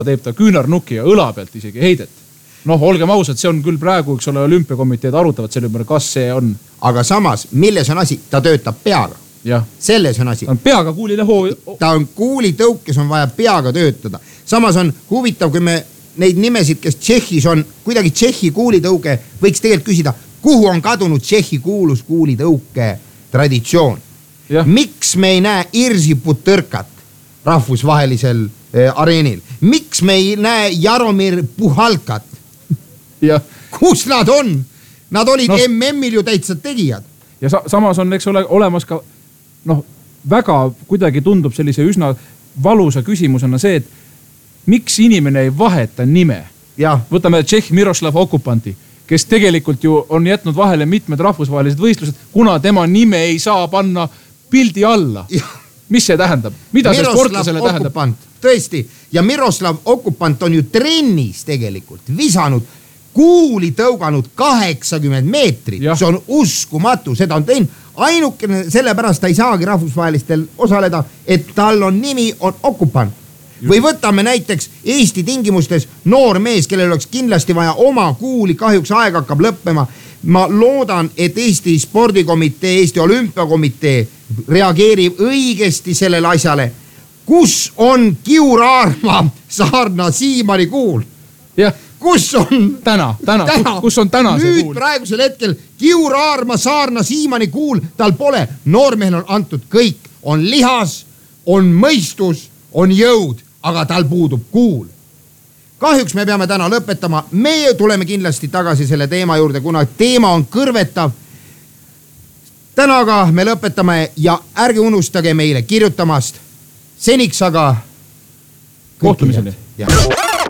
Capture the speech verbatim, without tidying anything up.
teeb ta küünarnuki ja õla pealt isegi heidet. Noh, olgem ausad, see on küll praegu, eks ole, olümpiakomiteed arutavad selle ümber, kas see on. Aga samas, milles on asi? Ta töötab peaga. Ja. Selles on asi. Ta on peaga kuulile hoo... Ta on kuulitõukes, on vaja peaga töötada. Samas on huvitav, kui me neid nimesid, kes Tšehhis on, kuidagi Tšehhi kuulitõuke, võiks tegelikult küsida, kuhu on kadunud Tšehhi kuulus kuulitõuke traditsioon. Ja. Miks me ei näe Irsiput tõrkat rahvusvahelisel eh, areenil? Miks me ei näe Jaromir Puhalkat? Ja. Kus nad on? Nad olid no, M M-il ju täitsa tegijad. Ja sa, samas on eks ole, olemas ka, noh, väga kuidagi tundub sellise üsna valusa küsimusena see, et miks inimene ei vaheta nime? Ja. Võtame Tšehh Miroslav Okupanti, kes tegelikult ju on jätnud vahele mitmed rahvusvahelised võistlused, kuna tema nime ei saa panna pildi alla. Ja. Mis see tähendab? Mida Miroslav see sportlasele tähendab? Okupant, tõesti. Ja Miroslav Okupant on ju trennis tegelikult visanud, kuuli tõuganud kaheksakümmend meetrit. Ja. See on uskumatu, seda on teinud. Ainukene sellepärast ta ei saagi rahvusvahelistel osaleda, et tal on nimi on Okupant. Või võtame näiteks Eesti tingimustes noor mees, kellel oleks kindlasti vaja oma kuuli, kahjuks aeg hakkab lõppema. Ma loodan, et Eesti spordikomitee, Eesti olümpiakomitee reageerib õigesti sellele asjale. Kus on Kiur-Aarma Saarna Siimani kuul? Jah. Kus on? Täna, täna, täna. Kus on täna see Nüüd kuul? Nüüd praegusel hetkel Kiur-Aarma Saarna Siimani kuul, tal pole. Noormehel on antud kõik. On lihas, on mõistus, on jõud. Aga tal puudub kuul. Kahjuks me peame täna lõpetama. Meie tuleme kindlasti tagasi selle teema juurde, kuna teema on kõrvetav. Tänaga me lõpetame ja ärge unustage meile kirjutamast. Seniks aga kohtumiseni.